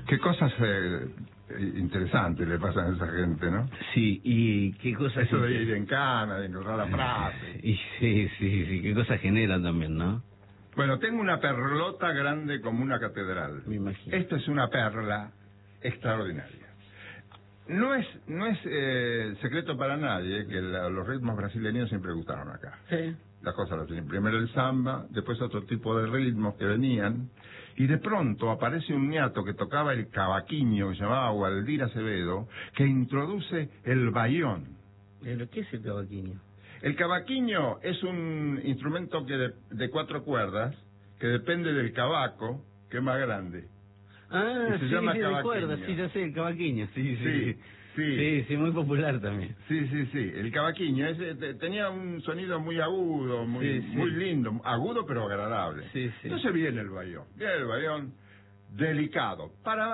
Qué cosas interesantes le pasan a esa gente, ¿no? Sí, y qué cosas... Eso de ir en cana, de encontrar la frase. Y sí, qué cosas generan también, ¿no? Bueno, tengo una perlota grande como una catedral. Me imagino. Esta es una perla extraordinaria. No es secreto para nadie que los ritmos brasileños siempre gustaron acá. Sí. Las cosas las tienen. Primero el samba, después otro tipo de ritmos que venían, y de pronto aparece un ñato que tocaba el cavaquinho, que se llamaba Waldir Acevedo, que introduce el bayón. ¿Pero qué es el cavaquinho? El cavaquinho es un instrumento de 4 cuerdas, que depende del cavaco, que es más grande. Ah, y se sí, llama de cavaquinho. cuerdas, sí, ya sé, el cavaquinho, sí, muy popular también. Sí, el cavaquinho tenía un sonido muy agudo, muy lindo, agudo pero agradable. Sí. Entonces viene el bayón delicado.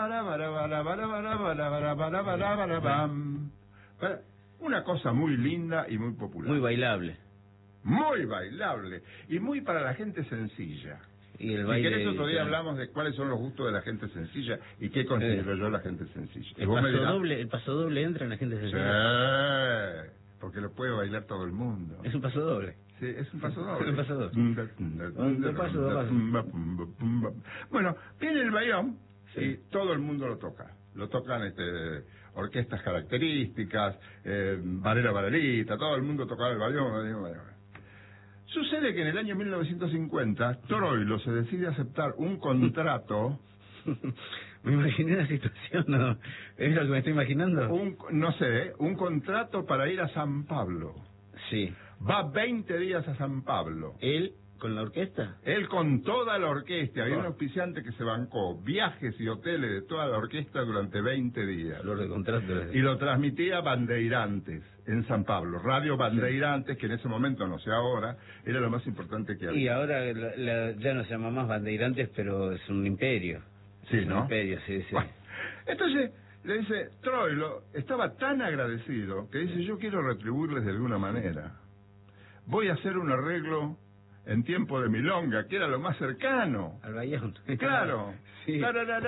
Una cosa muy linda y muy popular. Muy bailable. Muy bailable y muy para la gente sencilla. Y el baile... Si querés otro día hablamos de cuáles son los gustos de la gente sencilla y qué considero yo la gente sencilla. El paso doble entra en la gente sencilla. Sí, porque lo puede bailar todo el mundo. Es un paso doble. Sí, es un paso doble. Es un paso doble. Dos pasos. Bueno, viene el bayón y todo el mundo lo toca. Lo tocan orquestas características, varerita, todo el mundo tocaba el bayón. Sucede que en el año 1950, Troilo se decide aceptar un contrato. Me imaginé la situación, ¿no? ¿Es lo que me estoy imaginando? Un contrato para ir a San Pablo. Sí. Va 20 días a San Pablo. ¿Él con la orquesta? Él con toda la orquesta. Había un auspiciante que se bancó viajes y hoteles de toda la orquesta durante 20 días. Lo de contrato. Y lo transmitía Bandeirantes en San Pablo. Radio Bandeirantes, que en ese momento, no sé ahora, era lo más importante que había. Y ahora ya no se llama más Bandeirantes, pero es un imperio. Sí, es ¿no? Un imperio, sí. Bueno, entonces le dice, Troilo estaba tan agradecido que dice, yo quiero retribuirles de alguna manera. Voy a hacer un arreglo en tiempo de milonga, que era lo más cercano. Al bayón. Claro. Sí.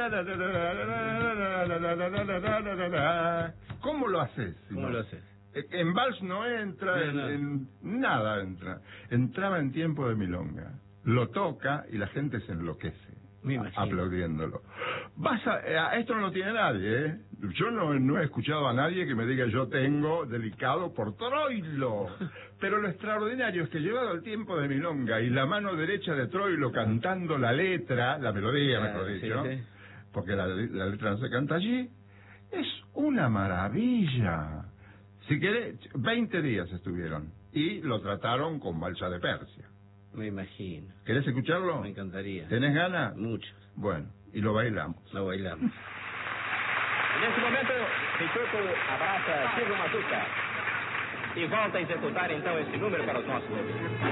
¿Cómo lo haces? ¿Cómo lo haces? En vals no entra, No. en nada entra. Entraba en tiempo de milonga. Lo toca y la gente se enloquece. Me imagino. Aplaudiéndolo. Esto no lo tiene nadie, ¿eh? Yo no he escuchado a nadie que me diga yo tengo delicado por Troilo. Pero lo extraordinario es que llegado el tiempo de milonga y la mano derecha de Troilo cantando la letra, la melodía, mejor dicho, sí. porque la letra no se canta allí, es una maravilla. Si querés, 20 días estuvieron y lo trataron con Balsa de Persia. Me imagino. ¿Querés escucharlo? Me encantaría. ¿Tenés ganas? Mucho. Bueno, y lo bailamos. Lo bailamos. Nesse momento, Ricoto abraça Chico Matuca e volta a executar então esse número para os nossos ouvintes.